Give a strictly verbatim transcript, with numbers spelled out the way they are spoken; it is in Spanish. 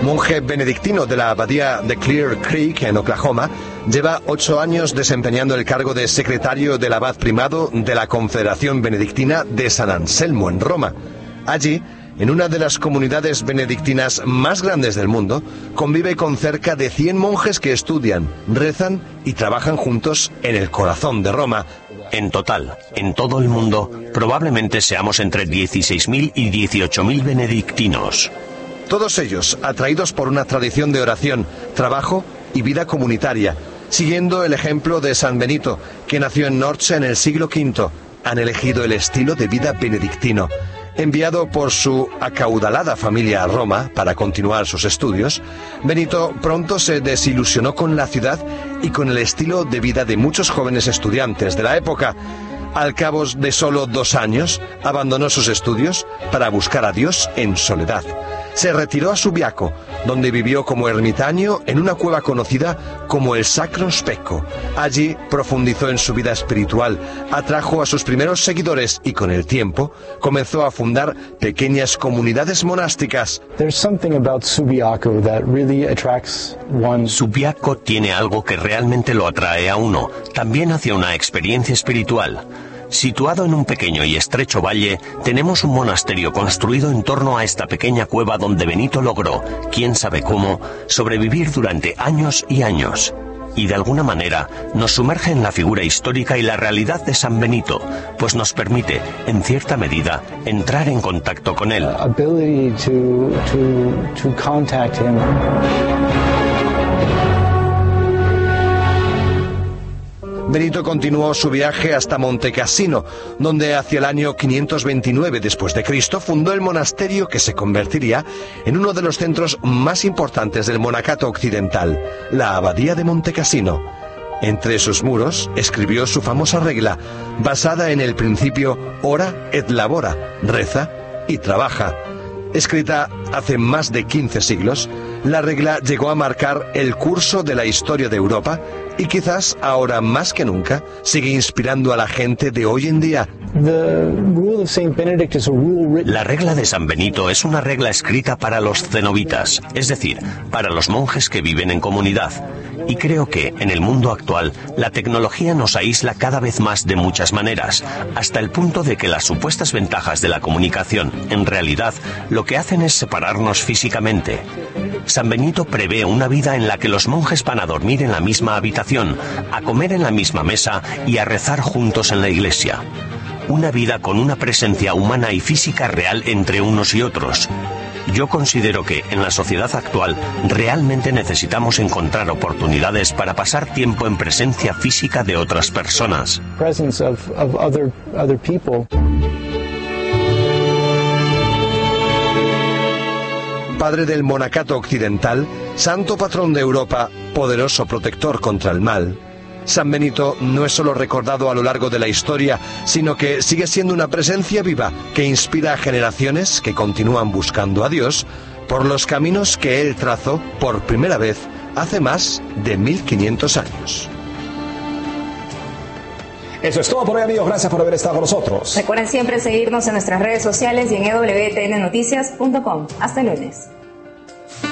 monje benedictino de la abadía de Clear Creek en Oklahoma, lleva ocho años desempeñando el cargo de secretario del abad primado de la Confederación Benedictina de San Anselmo en Roma. Allí, en una de las comunidades benedictinas más grandes del mundo, convive con cerca de cien monjes que estudian, rezan y trabajan juntos en el corazón de Roma. En total, en todo el mundo, probablemente seamos entre dieciséis mil y dieciocho mil benedictinos. Todos ellos atraídos por una tradición de oración, trabajo y vida comunitaria, siguiendo el ejemplo de San Benito, que nació en Norcia en el siglo quinto. Han elegido el estilo de vida benedictino. Enviado por su acaudalada familia a Roma para continuar sus estudios, Benito pronto se desilusionó con la ciudad y con el estilo de vida de muchos jóvenes estudiantes de la época. Al cabo de solo dos años, abandonó sus estudios para buscar a Dios en soledad. Se retiró a Subiaco, donde vivió como ermitaño en una cueva conocida como el Sacro Specco. Allí profundizó en su vida espiritual, atrajo a sus primeros seguidores y con el tiempo comenzó a fundar pequeñas comunidades monásticas. Subiaco tiene algo que realmente lo atrae a uno, también hacia una experiencia espiritual. Situado en un pequeño y estrecho valle, tenemos un monasterio construido en torno a esta pequeña cueva donde Benito logró, quién sabe cómo, sobrevivir durante años y años. Y de alguna manera nos sumerge en la figura histórica y la realidad de San Benito, pues nos permite, en cierta medida, entrar en contacto con él. Benito continuó su viaje hasta Montecassino, donde hacia el año quinientos veintinueve después de Cristo fundó el monasterio que se convertiría en uno de los centros más importantes del monacato occidental, la abadía de Montecassino. Entre sus muros escribió su famosa regla, basada en el principio ora et labora, reza y trabaja. Escrita hace más de quince siglos, la regla llegó a marcar el curso de la historia de Europa y quizás ahora más que nunca sigue inspirando a la gente de hoy en día. La regla de San Benito es una regla escrita para los cenobitas, es decir, para los monjes que viven en comunidad. Y creo que, en el mundo actual, la tecnología nos aísla cada vez más de muchas maneras, hasta el punto de que las supuestas ventajas de la comunicación, en realidad, lo que hacen es separarnos físicamente. San Benito prevé una vida en la que los monjes van a dormir en la misma habitación, a comer en la misma mesa y a rezar juntos en la iglesia. Una vida con una presencia humana y física real entre unos y otros. Yo considero que, en la sociedad actual, realmente necesitamos encontrar oportunidades para pasar tiempo en presencia física de otras personas. Padre del monacato occidental, santo patrón de Europa, poderoso protector contra el mal, San Benito no es solo recordado a lo largo de la historia, sino que sigue siendo una presencia viva que inspira a generaciones que continúan buscando a Dios por los caminos que Él trazó por primera vez hace más de mil quinientos años. Eso es todo por hoy, amigos. Gracias por haber estado con nosotros. Recuerden siempre seguirnos en nuestras redes sociales y en e w t n noticias punto com. Hasta el lunes.